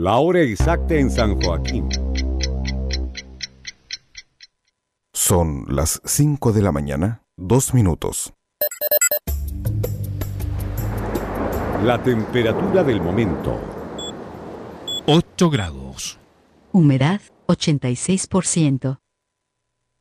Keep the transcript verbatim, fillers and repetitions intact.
La hora exacta en San Joaquín. Son las cinco de la mañana, dos minutos. La temperatura del momento. ocho grados. Humedad, ochenta y seis por ciento.